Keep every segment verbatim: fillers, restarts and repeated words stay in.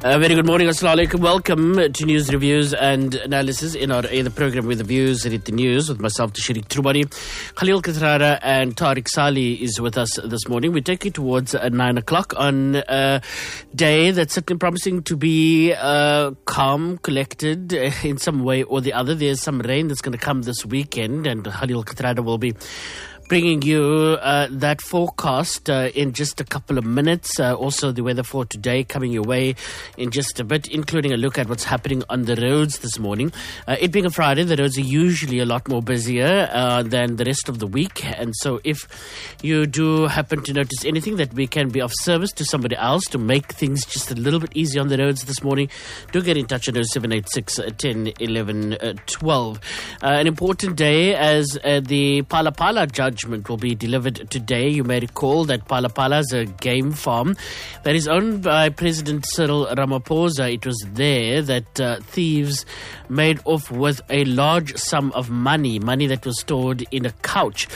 A very good morning, assalamu alaikum. Welcome to News Reviews and Analysis in our uh, the program with the views and the news with myself, Tashirik Trubari. Khalil Kathrada and Tariq Sali is with us this morning. We take you towards uh, nine o'clock on a day that's certainly promising to be uh, calm, collected uh, in some way or the other. There's some rain that's going to come this weekend, and Khalil Kathrada will be bringing you uh, that forecast uh, in just a couple of minutes. Uh, also, the weather for today coming your way in just a bit, including a look at what's happening on the roads this morning. Uh, it being a Friday, the roads are usually a lot more busier uh, than the rest of the week. And so if you do happen to notice anything that we can be of service to somebody else to make things just a little bit easier on the roads this morning, do get in touch at oh seven eight six, ten, eleven, uh, twelve. Uh, an important day as uh, the Phala Phala judge will be delivered today. You may recall that Phala Phala is a game farm that is owned by President Cyril Ramaphosa. It was there that uh, thieves made off with a large sum of money, money that was stored in a couch.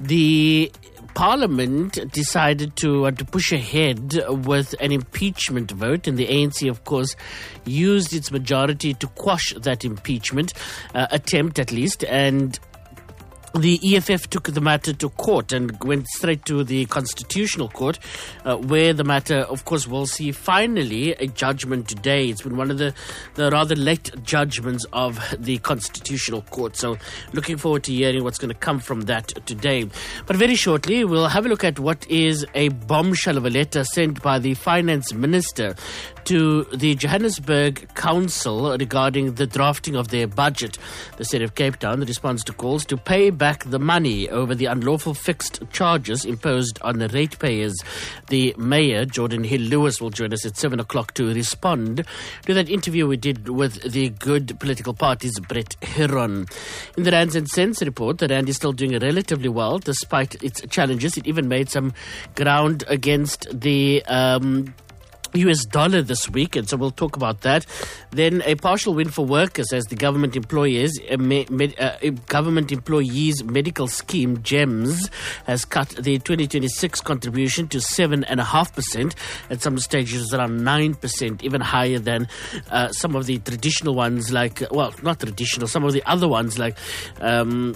The Parliament decided to uh, to push ahead with an impeachment vote, and the A N C, of course, used its majority to quash that impeachment uh, attempt, at least, and the E F F took the matter to court and went straight to the Constitutional Court, uh, where the matter, of course, will see finally a judgment today. It's been one of the, the rather late judgments of the Constitutional Court. So looking forward to hearing what's going to come from that today. But very shortly, we'll have a look at what is a bombshell of a letter sent by the Finance Minister to the Johannesburg Council regarding the drafting of their budget. The City of Cape Town responds to calls to pay back the money over the unlawful fixed charges imposed on the ratepayers. The Mayor, Jordan Hill-Lewis, will join us at seven o'clock to respond to that interview we did with the Good Political Party's Brett Heron. In the Rands and Cents report, the Rand is still doing relatively well despite its challenges. It even made some ground against the Um, U S dollar this week, and so we'll talk about that. Then a partial win for workers as the government employees, uh, me, med, uh, government employees medical scheme GEMS has cut the twenty twenty-six contribution to seven and a half percent. At some stages, around nine percent, even higher than uh, some of the traditional ones, like well, not traditional, some of the other ones like um,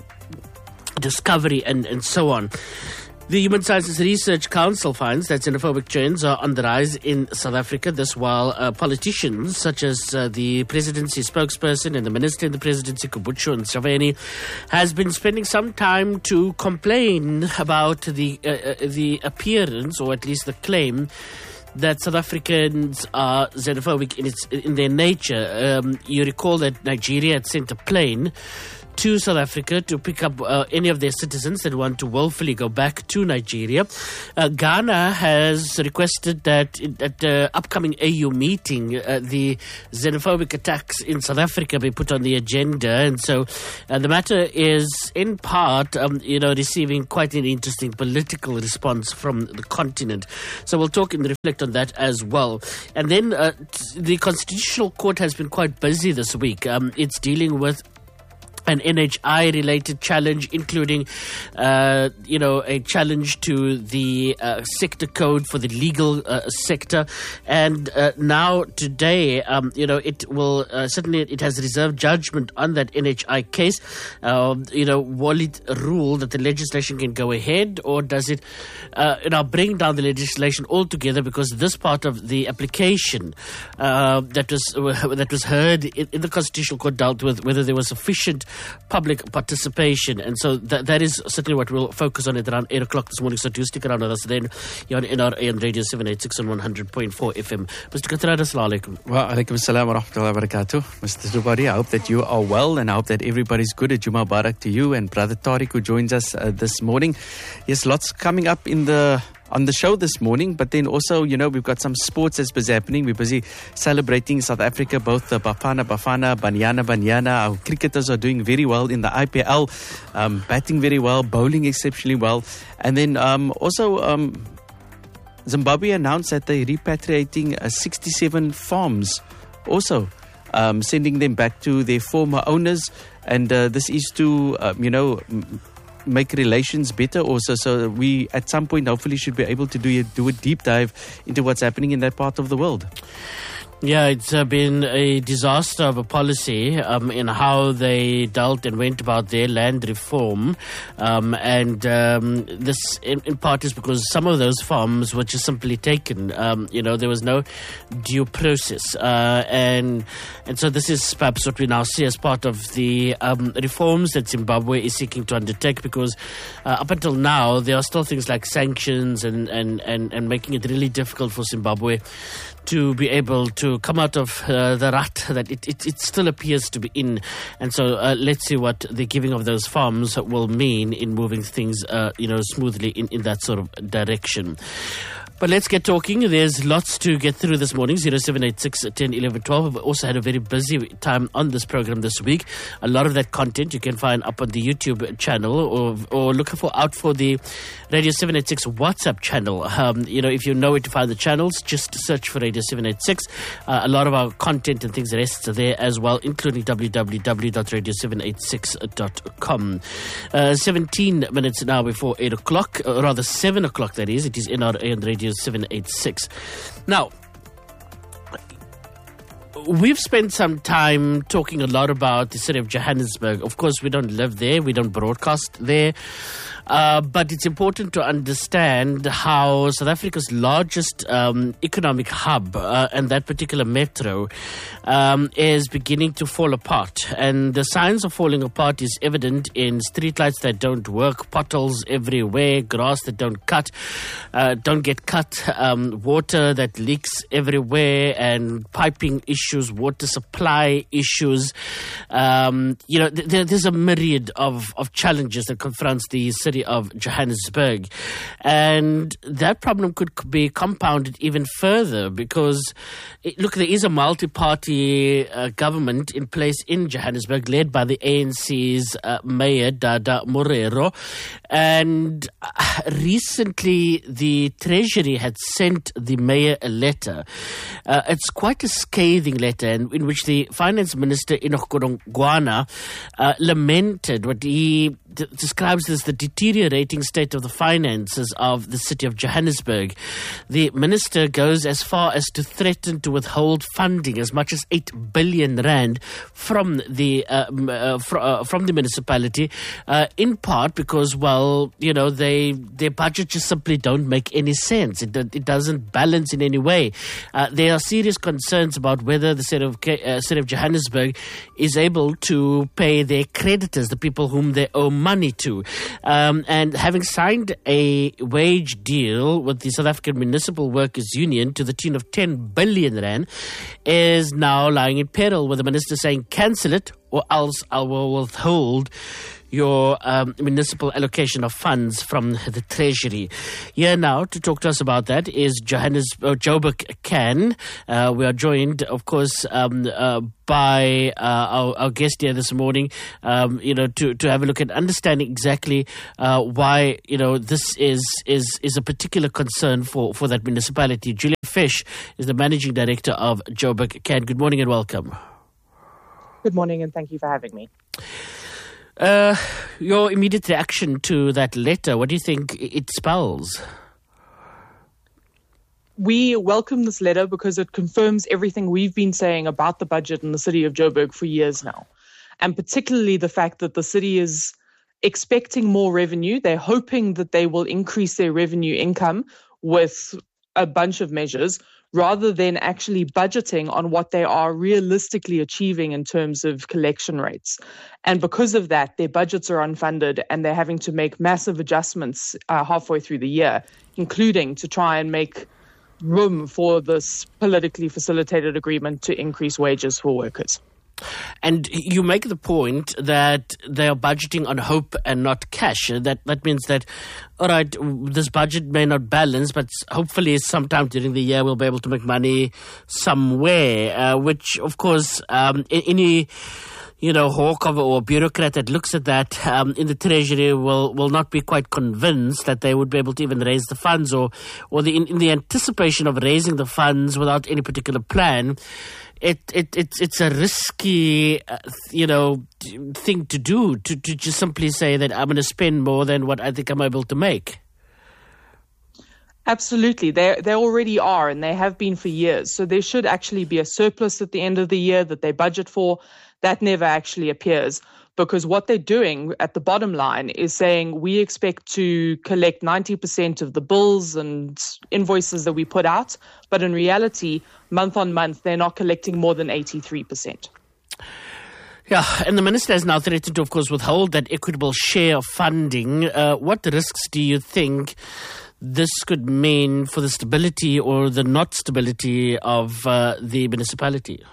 Discovery and and so on. The Human Sciences Research Council finds that xenophobic trends are on the rise in South Africa. This while uh, politicians such as uh, the presidency spokesperson and the minister in the presidency, Kubutsho Ntshavheni, has been spending some time to complain about the uh, uh, the appearance, or at least the claim, that South Africans are xenophobic in its in their nature. Um, you recall that Nigeria had sent a plane to South Africa to pick up uh, any of their citizens that want to willfully go back to Nigeria. Uh, Ghana has requested that at the upcoming A U meeting, uh, the xenophobic attacks in South Africa be put on the agenda. And so uh, the matter is in part, um, you know, receiving quite an interesting political response from the continent. So we'll talk and reflect on that as well. And then uh, the Constitutional Court has been quite busy this week. Um, it's dealing with an N H I-related challenge, including, uh, you know, a challenge to the uh, sector code for the legal uh, sector. And uh, now today, um, you know, it will uh, certainly, it has reserved judgment on that N H I case. Uh, you know, will it rule that the legislation can go ahead, or does it, uh, you know, bring down the legislation altogether? Because this part of the application uh, that was uh, that was heard in, in the Constitutional Court dealt with whether there was sufficient public participation, and so that that is certainly what we'll focus on at around eight o'clock this morning. So do stick around with us then. You're on N R A and Radio seven eighty-six and one hundred point four F M. Mister Kathrada, assalamu alaikum. Wa alaikum assalam wa rahmatullahi wa barakatuh. Mister Trubari, I hope that you are well, and I hope that everybody's good. Juma Barak to you and Brother Tariq, who joins us uh, this morning. Yes, lots coming up in the on the show this morning, but then also, you know, we've got some sports that's busy happening. We're busy celebrating South Africa, both the Bafana Bafana, Banyana Banyana. Our cricketers are doing very well in the I P L, um, batting very well, bowling exceptionally well. And then um, also um, Zimbabwe announced that they're repatriating uh, sixty-seven farms also, um, sending them back to their former owners. And uh, this is to, uh, you know, m- make relations better also. So we, at some point, hopefully should be able to do a, do a deep dive into what's happening in that part of the world. Yeah, it's uh, been a disaster of a policy um, in how they dealt and went about their land reform. Um, and um, this, in, in part, is because some of those farms were just simply taken. Um, you know, there was no due process. Uh, and and so this is perhaps what we now see as part of the um, reforms that Zimbabwe is seeking to undertake, because uh, up until now, there are still things like sanctions and, and, and, and making it really difficult for Zimbabwe to be able to come out of uh, the rut that it, it, it still appears to be in. And so uh, let's see what the giving of those farms will mean in moving things uh, you know, smoothly in, in that sort of direction. But let's get talking. There's lots to get through this morning. zero seven eight six, one zero, one one, one two. We've also had a very busy time on this program this week. A lot of that content you can find up on the YouTube channel, or or look for out for the Radio seven eighty-six WhatsApp channel. Um, you know, if you know where to find the channels, just search for Radio seven eighty-six. Uh, a lot of our content and things rests are there as well, including w w w dot radio seven eighty-six dot com. Uh, seventeen minutes now before eight o'clock, or rather seven o'clock that is. It is N R A and Radio seven eighty-six. Now, we've spent some time talking a lot about the city of Johannesburg. Of course, we don't live there, we don't broadcast there. Uh, but it's important to understand how South Africa's largest um, economic hub, uh, and that particular metro, um, is beginning to fall apart. And the signs of falling apart is evident in streetlights that don't work, potholes everywhere, grass that don't cut, uh, don't get cut, um, water that leaks everywhere, and piping issues, water supply issues. Um, you know, th- th- there's a myriad of, of challenges that confronts the city of Johannesburg, and that problem could be compounded even further because, it, look, there is a multi-party uh, government in place in Johannesburg, led by the A N C's uh, Mayor Dada Morero, and uh, recently the Treasury had sent the mayor a letter. Uh, it's quite a scathing letter, in, in which the Finance Minister Enoch Godongwana uh, lamented what he d- describes as the deteriorating state of the finances of the city of Johannesburg. The minister goes as far as to threaten to withhold funding as much as eight billion rand from the uh, uh, fr- uh, from the municipality, uh, in part because, well, you know, they their budget just simply don't make any sense. It, it doesn't balance in any way. Uh, there are serious concerns about whether the city of, uh, city of Johannesburg is able to pay their creditors, the people whom they owe money to. Um, and having signed a wage deal with the South African Municipal Workers Union to the tune of ten billion rand is now lying in peril, with the minister saying, cancel it or else I will withhold your um, municipal allocation of funds from the Treasury. Here now to talk to us about that is Johannes uh, Joburg Can. Uh, we are joined, of course, um, uh, by uh, our, our guest here this morning, um, you know, to, to have a look at understanding exactly uh, why, you know, this is is is a particular concern for, for that municipality. Julia Fish is the Managing Director of Joburg Can. Good morning and welcome. Good morning and thank you for having me. Uh, your immediate reaction to that letter, what do you think it spells? We welcome this letter because it confirms everything we've been saying about the budget in the city of Joburg for years now. And particularly the fact that the city is expecting more revenue. They're hoping that they will increase their revenue income with a bunch of measures, rather than actually budgeting on what they are realistically achieving in terms of collection rates. And because of that, their budgets are unfunded and they're having to make massive adjustments uh, halfway through the year, including to try and make room for this politically facilitated agreement to increase wages for workers. And you make the point that they are budgeting on hope and not cash. That that means that, all right, this budget may not balance, but hopefully sometime during the year we'll be able to make money somewhere, uh, which, of course, um, any... you know, hawk or bureaucrat that looks at that um, in the Treasury will, will not be quite convinced that they would be able to even raise the funds, or or the in, in the anticipation of raising the funds without any particular plan. It it it's it's a risky, uh, you know, thing to do to to just simply say that I'm going to spend more than what I think I'm able to make. Absolutely. They they already are, and they have been for years. So there should actually be a surplus at the end of the year that they budget for. That never actually appears, because what they're doing at the bottom line is saying we expect to collect ninety percent of the bills and invoices that we put out, but in reality, month on month, they're not collecting more than eighty-three percent. Yeah, and the minister has now threatened to, of course, withhold that equitable share of funding. Uh, what risks do you think this could mean for the stability or the not stability of uh, the municipality?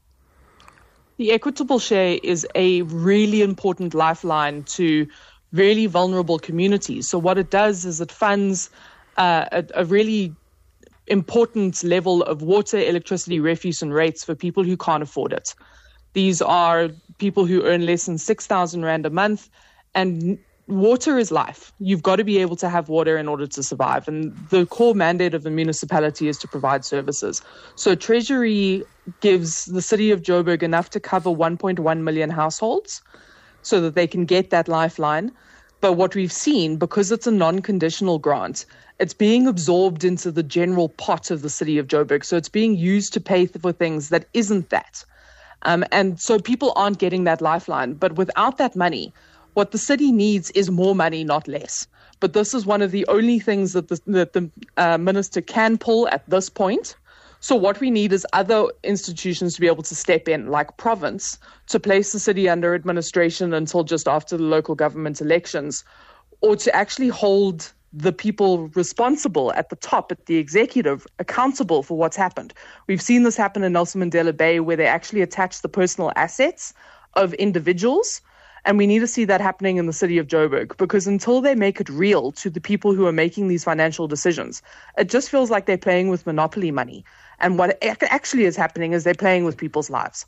The equitable share is a really important lifeline to really vulnerable communities. So what it does is it funds uh, a, a really important level of water, electricity, refuse and rates for people who can't afford it. These are people who earn less than six thousand rand a month, and water is life. You've got to be able to have water in order to survive. And the core mandate of the municipality is to provide services. So Treasury gives the city of Joburg enough to cover one point one million households so that they can get that lifeline. But what we've seen, because it's a non-conditional grant, it's being absorbed into the general pot of the city of Joburg. So it's being used to pay for things that isn't that. Um, and so people aren't getting that lifeline. But without that money, what the city needs is more money, not less. But this is one of the only things that the, that the uh, minister can pull at this point. So what we need is other institutions to be able to step in, like Province, to place the city under administration until just after the local government elections, or to actually hold the people responsible at the top, at the executive, accountable for what's happened. We've seen this happen in Nelson Mandela Bay, where they actually attach the personal assets of individuals. And we need to see that happening in the city of Joburg, because until they make it real to the people who are making these financial decisions, it just feels like they're playing with monopoly money. And what actually is happening is they're playing with people's lives.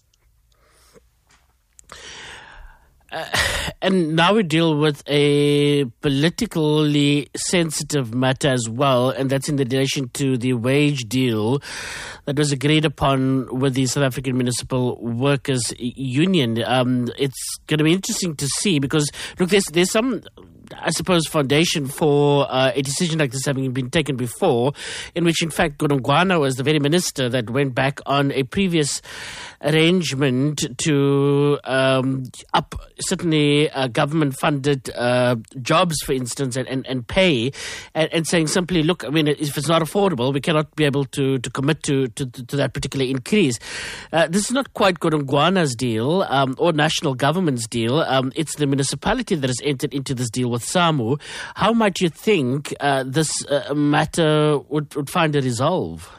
Uh, and now we deal with a politically sensitive matter as well, and that's in relation to the wage deal that was agreed upon with the South African Municipal Workers Union. Um, it's going to be interesting to see, because, look, there's, there's some, I suppose, foundation for uh, a decision like this having been taken before, in which, in fact, Godongwana was the very minister that went back on a previous arrangement to um, up certainly uh, government-funded uh, jobs, for instance, and, and, and pay, and, and saying simply, look, I mean, if it's not affordable, we cannot be able to, to commit to, to, to that particular increase. Uh, this is not quite Godongwana's deal um, or national government's deal. Um, it's the municipality that has entered into this deal with SAMU. How might you think uh, this uh, matter would, would find a resolve?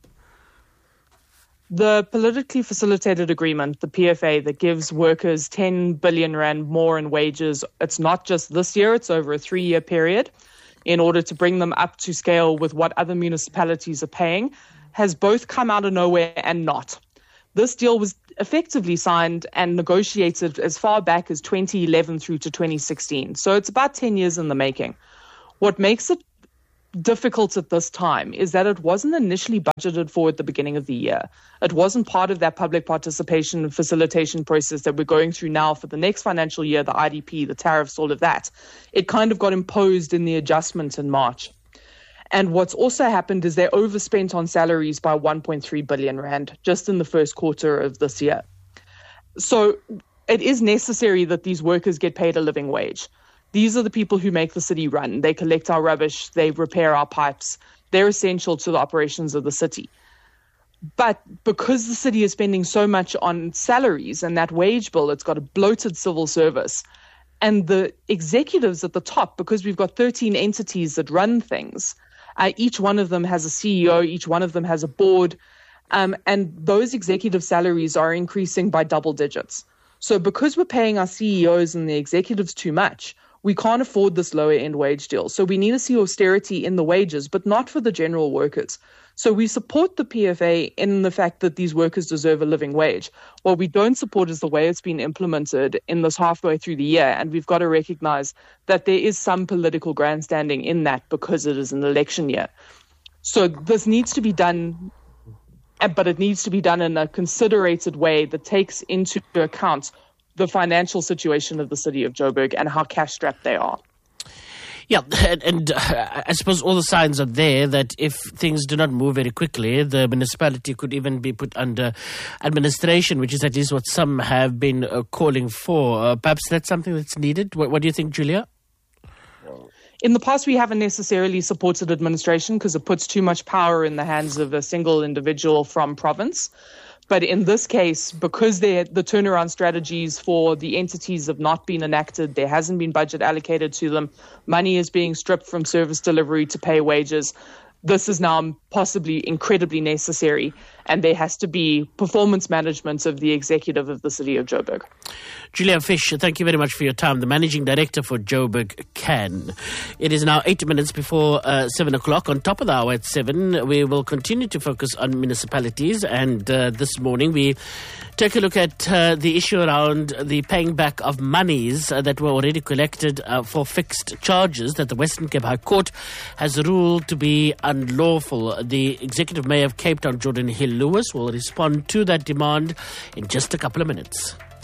The politically facilitated agreement, the P F A, that gives workers ten billion rand more in wages, it's not just this year, it's over a three-year period, in order to bring them up to scale with what other municipalities are paying, has both come out of nowhere and not. This deal was effectively signed and negotiated as far back as twenty eleven through to twenty sixteen. So it's about ten years in the making. What makes it difficult at this time is that it wasn't initially budgeted for at the beginning of the year. It wasn't part of that public participation and facilitation process that we're going through now for the next financial year, the I D P, the tariffs, all of that. It kind of got imposed in the adjustment in March. And what's also happened is they overspent on salaries by one point three billion rand just in the first quarter of this year. So it is necessary that these workers get paid a living wage. These are the people who make the city run. They collect our rubbish. They repair our pipes. They're essential to the operations of the city. But because the city is spending so much on salaries and that wage bill, it's got a bloated civil service. And the executives at the top, because we've got thirteen entities that run things, uh, each one of them has a C E O, each one of them has a board, um, and those executive salaries are increasing by double digits. So because we're paying our C E Os and the executives too much, we can't afford this lower end wage deal. So we need to see austerity in the wages, but not for the general workers. So we support the P F A in the fact that these workers deserve a living wage. What we don't support is the way it's been implemented in this halfway through the year. And we've got to recognize that there is some political grandstanding in that because it is an election year. So this needs to be done, but it needs to be done in a considerated way that takes into account the financial situation of the city of Joburg and how cash-strapped they are. Yeah, and, and uh, I suppose all the signs are there that if things do not move very quickly, the municipality could even be put under administration, which is at least what some have been uh, calling for. Uh, perhaps that's something that's needed. What, what do you think, Julia? In the past, we haven't necessarily supported administration because it puts too much power in the hands of a single individual from province. But in this case, because the turnaround strategies for the entities have not been enacted, there hasn't been budget allocated to them, money is being stripped from service delivery to pay wages. This is now possibly incredibly necessary, and there has to be performance management of the executive of the city of Joburg. Julia Fish, thank you very much for your time, the Managing Director for Joburg Can. It is now eight minutes before uh, seven o'clock. On top of the hour at seven, we will continue to focus on municipalities, and uh, this morning we take a look at uh, the issue around the paying back of monies uh, that were already collected uh, for fixed charges that the Western Cape High Court has ruled to be unlawful. The Executive Mayor of Cape Town, Jordan Hill Lewis, will respond to that demand in just a couple of minutes.